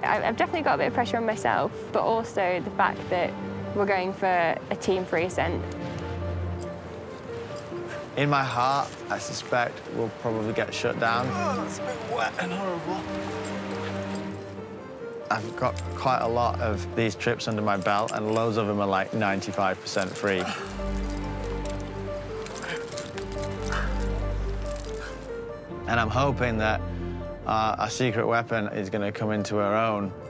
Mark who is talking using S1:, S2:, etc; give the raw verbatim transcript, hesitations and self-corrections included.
S1: I- I've definitely got a bit of pressure on myself, but also the fact that we're going for a team-free ascent.
S2: In my heart, I suspect we'll probably get shut down.
S3: Oh, that's a bit wet and horrible.
S2: I've got quite a lot of these trips under my belt, and loads of them are like ninety-five percent free. And I'm hoping that uh, our secret weapon is going to come into her own